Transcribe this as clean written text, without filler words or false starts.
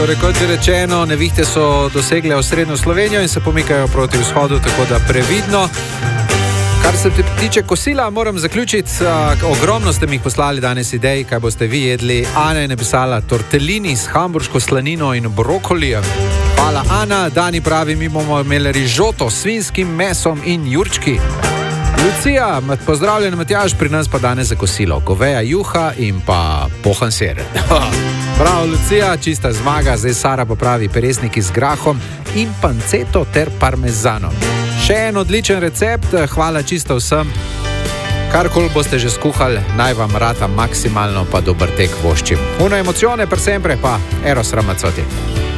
Torej, kot že rečeno, nevihte so dosegle osrednjo Slovenijo in se pomikajo proti vzhodu, tako da previdno. Kar se tiče kosila, moram zaključiti. Ogromno ste mi jih poslali danes idej, kaj boste vi jedli. Ana je napisala tortellini s hamburško slanino in brokolijem. Hvala, Ana. Dani pravi, mi bomo imeli rižoto s svinjskim mesom in jurčki. Lucija, pozdravljen Matjaž, pri nas pa danes za kosilo goveja juha in pa pohan sir. Bravo, Lucija, čista zmaga. Zdaj Sara pa pravi peresniki z grahom in panceto ter parmezanom. Še en odličen recept, hvala čisto vsem. Karkoli boste že skuhali, naj vam rata maksimalno, pa dober tek voščim. Uno emocione per sempre, pa Eros Ramazzotti.